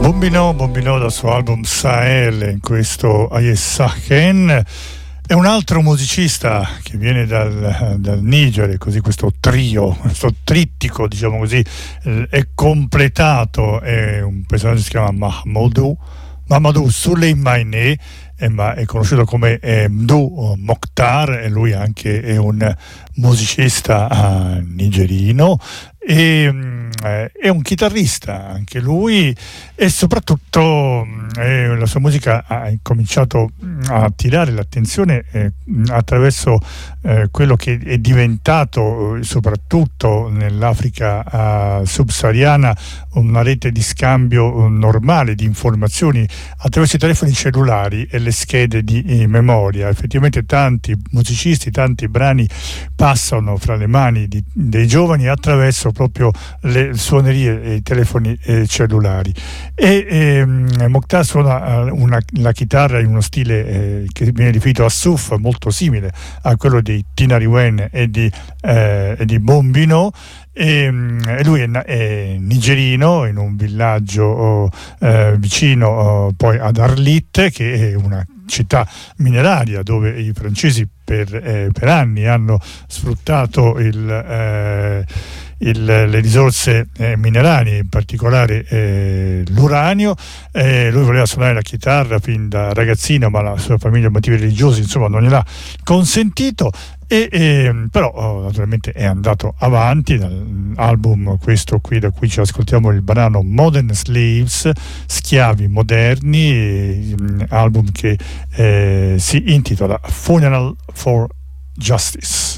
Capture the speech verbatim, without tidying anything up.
Bombino, Bombino dal suo album Sahel, in questo Ayesahen. È un altro musicista che viene dal, dal Niger, così questo trio, questo trittico, diciamo così, eh, è completato. È un personaggio che si chiama Mahamadou, Mahamadou Souleymane, eh, ma è conosciuto come eh, Mdou Mokhtar, e lui anche è un musicista eh, nigerino. E, eh, è un chitarrista anche lui, e soprattutto eh, la sua musica ha cominciato a attirare l'attenzione eh, attraverso eh, quello che è diventato eh, soprattutto nell'Africa eh, subsahariana una rete di scambio normale di informazioni attraverso i telefoni cellulari e le schede di eh, memoria. Effettivamente tanti musicisti, tanti brani passano fra le mani di, dei giovani attraverso proprio le suonerie e i telefoni eh, cellulari. E ehm, Mokhtar suona una, la chitarra in uno stile eh, che viene definito Assouf, molto simile a quello di Tina Riwen e di, eh, e di Bombino. E, e lui è, è nigerino, in un villaggio oh, eh, vicino oh, poi ad Arlit, che è una città mineraria dove i francesi per, eh, per anni hanno sfruttato il, eh, il, le risorse eh, minerarie, in particolare eh, l'uranio. Eh, lui voleva suonare la chitarra fin da ragazzino, ma la sua famiglia, motivi religiosi, insomma, non gliel'ha consentito. E, e, però oh, naturalmente è andato avanti dall'album questo qui da cui ci ascoltiamo il brano Modern Slaves, schiavi moderni, album che eh, si intitola Funeral for Justice.